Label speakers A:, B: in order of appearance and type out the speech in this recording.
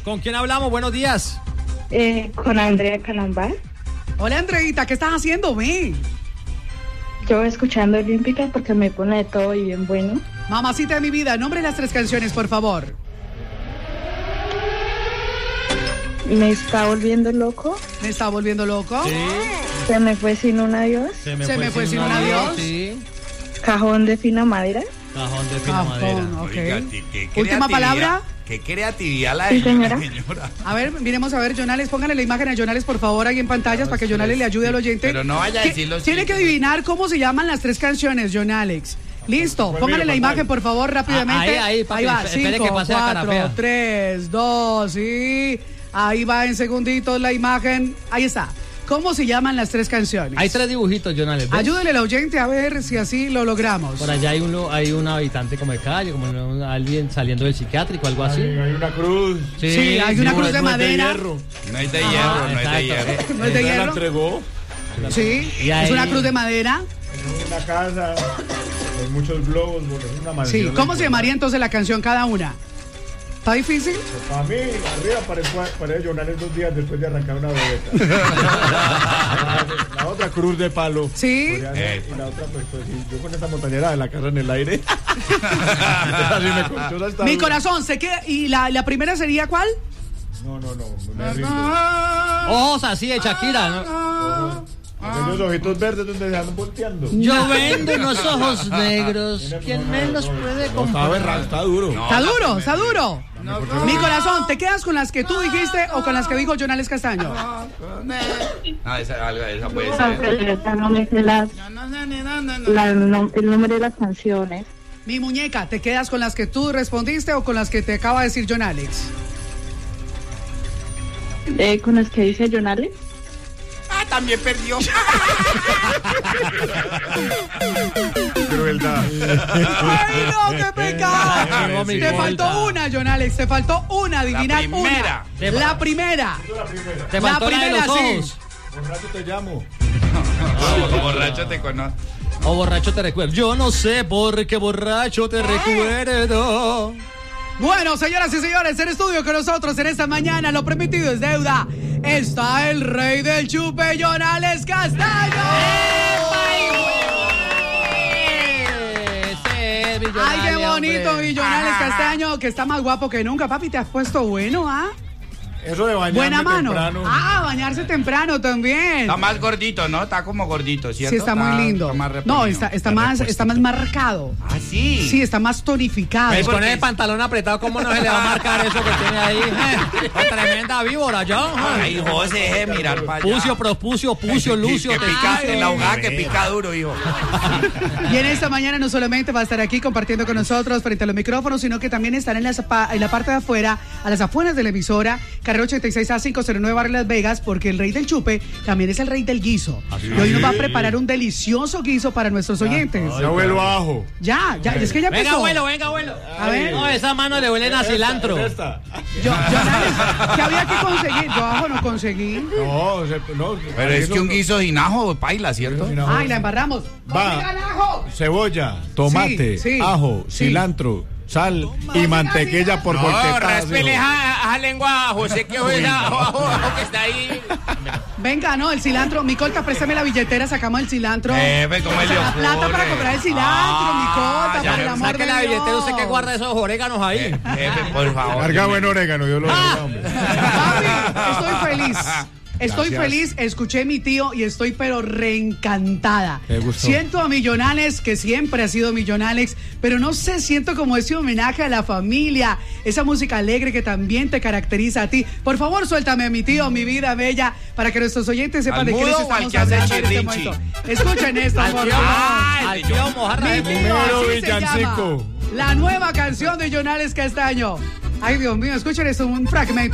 A: ¿Con quién hablamos? Buenos días.
B: Con Andrea Calambás.
C: Hola, Andreita, ¿qué estás haciendo, ve?
B: Yo escuchando Olímpica porque me pone de todo y bien bueno.
C: Mamacita de mi vida, nombre las 3 canciones, por favor.
B: Me está volviendo loco.
C: ¿Me está volviendo loco?
A: Sí.
B: Se me fue sin un adiós.
A: Se
C: me fue sin un adiós.
A: Sí.
B: Cajón de fina madera.
A: Cajón de fina madera.
C: Okay.
D: Oiga, ¿qué
C: Última palabra.
D: Qué creatividad la
B: Sí,
D: de
B: señora.
D: señora.
C: A ver, miremos a ver, Jonales, póngale la imagen a Jonales, por favor, ahí en pantallas para que Jonales le ayude al oyente.
D: Pero no vaya a decir los
C: Tiene que
D: chistes.
C: adivinar cómo se llaman las 3 canciones, Jonales. Listo, póngale la imagen, por favor, rápidamente.
A: Ahí, papi,
C: va,
A: espere
C: 5,
A: que pase la cara
C: 4,
A: fea.
C: 3, 2, y ahí va en segunditos la imagen. Ahí está. ¿Cómo se llaman las 3 canciones?
A: Hay 3 dibujitos, Jonales. ¿ves?
C: Ayúdele al oyente a ver si así lo logramos.
A: Por allá hay un habitante como de calle, como alguien saliendo del psiquiátrico, algo así.
E: Hay una cruz.
C: Sí, hay una cruz de madera.
E: hierro.
D: No es de
C: Ajá,
D: hierro, no es de
A: exacto.
D: hierro.
C: ¿No es de
E: Ella la
C: hierro?
E: entregó
C: Sí,
A: Y ahí-
C: es una cruz de madera.
E: en una casa con muchos globos, porque es una mansión.
C: Sí, ¿cómo se llamaría entonces la canción cada una? ¿Está difícil?
E: Para mí, arriba para Jonales 2 días después de arrancar una bebeta. La otra cruz de palo.
C: Sí.
E: Podría ser, y la otra, pues, sí, yo con esta montañera de la casa en el aire. Esa sí me cortó, esa está
C: Mi
E: dura.
C: corazón, se queda. ¿Y la primera sería cuál?
E: No, me rindo.
A: Ojos así de Shakira, ¿no?
E: Aquellos ojitos verdes donde se andan volteando.
A: Yo vendo unos ojos negros. ¿Quién me los puede
E: No, está berraco,
A: comprar?
E: está duro.
C: Está duro, está duro. Mi corazón, ¿te quedas con las que tú dijiste o con las que dijo Jonales Castaño?
D: Ah, esa puede
B: No,
D: ser.
B: pero esa no me sé el nombre de las canciones.
C: Mi muñeca, ¿te quedas con las que tú respondiste o con las que te acaba de decir Jonales?
B: Con las que dice Jonales.
D: Ah, también perdió.
E: Crueldad.
C: ¡Ay, no, qué pecado!
A: Sí,
C: Te
A: sí.
C: faltó una, Jonales, te faltó una, adivinar
D: primera.
C: una. La primera.
A: Te
C: La
A: faltó la de
C: primera,
A: los
C: sí.
A: ojos.
E: Borracho te llamo.
D: Borracho te conozco.
A: O borracho te recuerdo. Yo no sé por qué borracho te recuerdo.
C: Bueno, señoras y señores, en estudio con nosotros en esta mañana, lo prometido es deuda. Está el rey del chupe, Jonales Castaño.
A: Ese es millonario,
C: Ay, qué bonito,
A: hombre.
C: mi Jonales Castaño, que está más guapo que nunca. Papi, te has puesto bueno, ¿ah?
E: Eso de bañarme
C: Buena mano.
E: temprano.
C: Ah, bañarse temprano también.
D: Está más gordito, ¿no? Está como gordito, ¿cierto?
C: Sí, está muy lindo.
D: más
C: No,
D: reprimido.
C: está más marcado.
D: Ah, sí.
C: Sí, está más tonificado.
A: Pues con
D: porque-
A: el pantalón apretado, ¿cómo no se le va a marcar eso que tiene ahí? Tremenda víbora, ya.
D: Ay, José, deje de mirar para allá.
A: Pucio, prospucio, pucio, lucio,
D: Que pica,
A: tecacio.
D: en la hogada que pica duro, hijo.
C: Y en esta mañana no solamente va a estar aquí compartiendo con nosotros frente a los micrófonos, sino que también estará en la parte de afuera, a las afueras de la emisora, carrera 86A 509 Barrio Las Vegas, porque el rey del chupe también es el rey del guiso. Y hoy nos va a preparar un delicioso guiso para nuestros oyentes.
E: Ya huelo a ajo.
C: Ya, es que ya
A: Venga,
C: empezó.
A: abuelo, venga, abuelo.
C: A ver.
A: No, esa mano le huelen a cilantro.
E: Esta.
C: ¿Qué había que conseguir? Yo abajo no conseguí.
E: No.
D: Pero es que un guiso sin ajo paila, ¿cierto?
C: Ay, la embarramos.
E: Va.
C: ¡Oigan, ajo!
E: Cebolla, tomate,
C: Sí, sí.
E: ajo,
C: Sí.
E: cilantro, sal y mantequilla por voltetas.
D: respele a lengua, José, que es ajo que está ahí.
C: Venga, no, el cilantro. Micolta, préstame la billetera, sacamos el cilantro.
D: Pues, ¿cómo le
C: La plata
D: ocurre?
C: para comprar el cilantro, Micolta,
D: ya,
C: para el amor
A: Saque
C: de
A: la
C: Dios.
A: billetera, usted que guarda esos oréganos ahí.
D: Jefe, por favor.
E: Carga buen orégano, yo lo digo, hombre.
C: Papi, estoy feliz. Estoy
E: Gracias.
C: feliz, escuché a mi tío y estoy pero reencantada.
E: Me gustó.
C: Siento a Millonales, que siempre ha sido Millonales, pero no sé, siento como ese homenaje a la familia, esa música alegre que también te caracteriza a ti. Por favor, suéltame a mi tío, mi vida bella, para que nuestros oyentes sepan
D: ¿Al
C: de qué les
D: mudo o al
C: estamos
D: que hace
C: hablando en este
D: chirrinchi?
C: momento. Escuchen esto, por favor.
A: Al tío mojarra de
C: Mi tío,
E: Número
C: así se
E: villancico.
C: llama. La nueva canción de Jonales Castaño. Ay, Dios mío, escuchen esto, un fragmento.